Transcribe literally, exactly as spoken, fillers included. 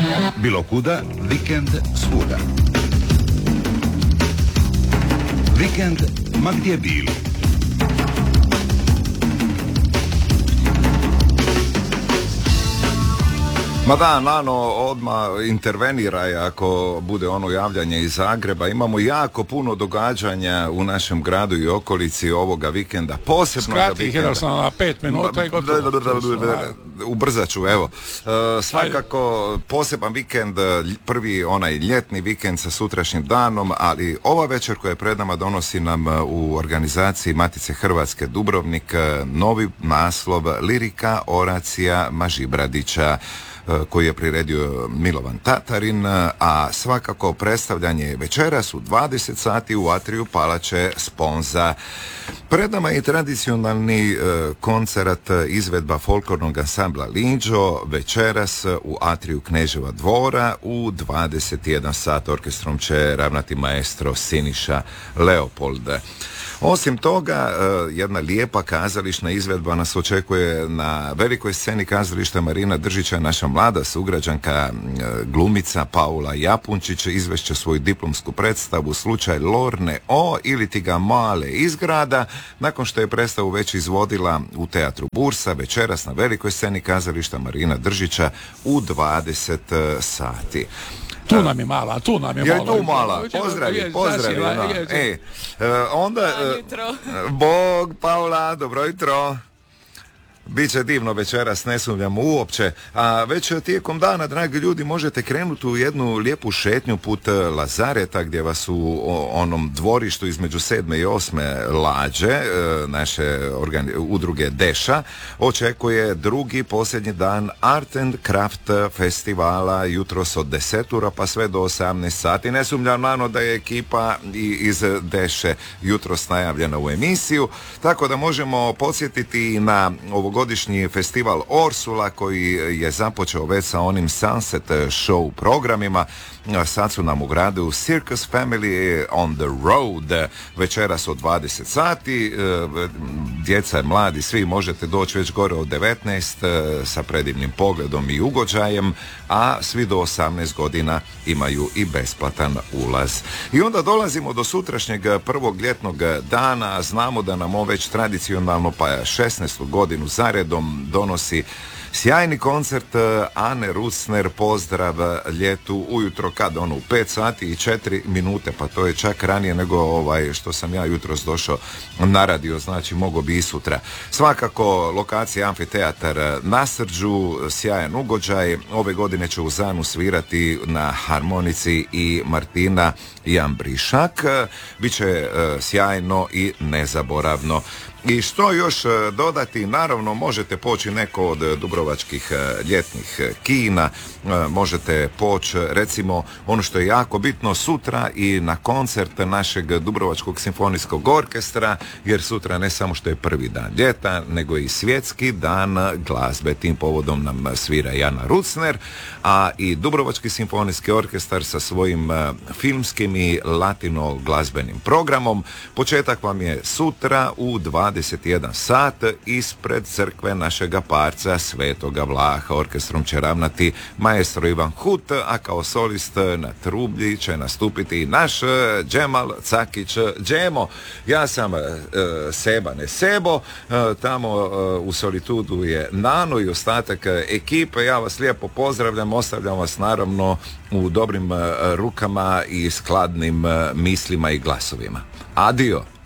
Bilo kuda, vikend svuda. Vikend ma gdje bili. Ma da, Nano odmah interveniraj ako bude ono javljanje iz Zagreba. Imamo jako puno događanja u našem gradu i okolici ovoga vikenda. Posebno da vikenda. Skrati, sam na pet minuta i gotovo. Ubrzat ću, evo. Uh, svakako poseban vikend, prvi onaj ljetni vikend sa sutrašnjim danom, ali ova večer koja je pred nama donosi nam u organizaciji Matice Hrvatske Dubrovnik novi naslov Lirika Oracija Mažibradića, koji je priredio Milovan Tatarin, a svakako predstavljanje večeras u dvadeset sati u atriju Palače Sponza. Pred nama je tradicionalni koncert izvedba folklornog ansambla Linđo večeras u atriju Kneževa dvora u dvadeset jedan sat. Orkestrom će ravnati maestro Siniša Leopold. Osim toga, jedna lijepa kazališna izvedba nas očekuje na velikoj sceni kazališta Marina Držića. Naša mlada sugrađanka glumica Paula Japunčić izvešće svoju diplomsku predstavu Slučaj Lorne O ili ti ga male izgrada, nakon što je predstavu već izvodila u teatru Bursa večeras na velikoj sceni kazališta Marina Držića u dvadeset sati. Tu nam je mala, tu nam je mala. Je tu mala, pozdravi, pozdravi. No. E, onda, Bog, Paula, dobro jutro. Biće divno večeras, ne sumnjam uopće. A već tijekom dana, dragi ljudi, možete krenuti u jednu lijepu šetnju put Lazareta, gdje vas u onom dvorištu između sedme i osme lađe naše organi- udruge Deša očekuje drugi posljednji dan Art and Craft festivala jutros od deset ura pa sve do osamnaest sati. Ne sumnjam, Nano, da je ekipa iz Deše jutros najavljena u emisiju, tako da možemo podsjetiti na ovog godišnji festival Orsula koji je započeo već sa onim Sunset Show programima. Sad su nam u gradu Circus Family on the Road večeras od dvadeset sati. Djeca, mladi, svi možete doći već gore od devetnaest sa predivnim pogledom i ugođajem, a svi do osamnaest godina imaju i besplatan ulaz. I onda dolazimo do sutrašnjeg prvog ljetnog dana. Znamo da nam ovo već tradicionalno pa šesnaestu godinu zaredom donosi sjajni koncert Ane Rucner, Pozdrav ljetu, ujutro kad ono u pet sati i četiri minute, pa to je čak ranije nego ovaj što sam ja jutros došao na radio, znači mogo bi i sutra. Svakako lokacija Amfiteatar na Srđu, sjajan ugođaj. Ove godine će u Zanu svirati na harmonici i Martina Jambrišak. Biće uh, sjajno i nezaboravno. I što još dodati? Naravno, možete poći neko od dubrovačkih ljetnih kina, možete poći recimo ono što je jako bitno sutra i na koncert našeg Dubrovačkog simfonijskog orkestra, jer sutra ne samo što je prvi dan ljeta, nego i svjetski dan glazbe. Tim povodom nam svira Jana Rucner, a i Dubrovački simfonijski orkestar sa svojim filmskim i latino glazbenim programom. Početak vam je sutra u dvadeset jedan sat ispred crkve našega parca Svetoga Vlaha. Orkestrom će ravnati maestro Ivan Hut, a kao solist na trublji će nastupiti naš Džemal Cakić Džemo. Ja sam e, Seba ne Sebo, e, tamo e, u Solitudu je Nano i ostatak ekipe. Ja vas lijepo pozdravljam, ostavljam vas naravno u dobrim e, rukama i skladnim e, mislima i glasovima. Adio!